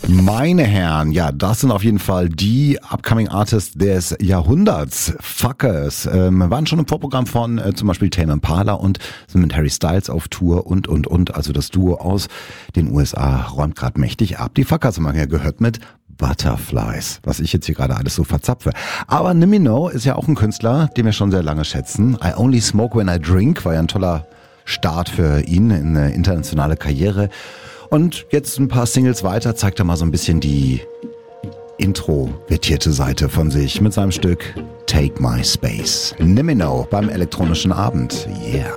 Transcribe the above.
Meine Herren, ja, das sind auf jeden Fall die Upcoming Artists des Jahrhunderts. Fuckers. Waren schon im Vorprogramm von zum Beispiel Tame Impala und sind mit Harry Styles auf Tour und. Also das Duo aus den USA räumt gerade mächtig ab. Die Fuckers haben wir ja gehört mit Butterflies, was ich jetzt hier gerade alles so verzapfe. Aber Nimino ist ja auch ein Künstler, den wir schon sehr lange schätzen. I Only Smoke When I Drink war ja ein toller Start für ihn in eine internationale Karriere. Und jetzt ein paar Singles weiter zeigt er mal so ein bisschen die introvertierte Seite von sich mit seinem Stück Take My Space. Nimino beim elektronischen Abend. Yeah.